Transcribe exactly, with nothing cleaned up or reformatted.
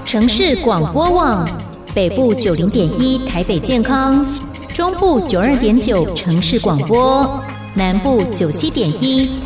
城市广播网，北部九零点一台北健康，中部九二点九城市广播，南部九七点一